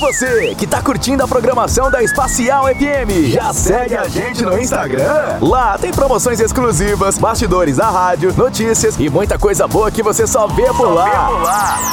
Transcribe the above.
você que tá curtindo a programação da Espacial FM, já segue a gente no Instagram? Lá tem promoções exclusivas, bastidores da rádio, notícias e muita coisa boa que você só vê por lá.